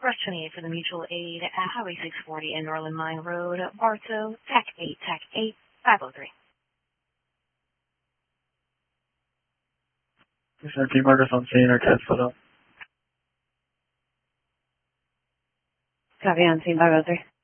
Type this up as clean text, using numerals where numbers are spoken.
Express 28 for the mutual aid at Highway 640 and Norland Mine Road, Bartow, TAC 8, TAC 8, 503. Keep markers on scene or 10 foot up. Copy on scene 503.